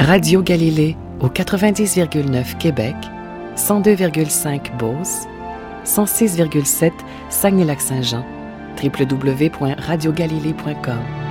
Radio Galilée au 90,9 Québec, 102,5 Beauce, 106,7 Saguenay-Lac-Saint-Jean, www.radiogalilée.com.